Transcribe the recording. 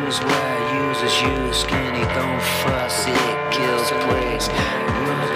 use what uses you. Skinny, don't fuss, it kills, plays.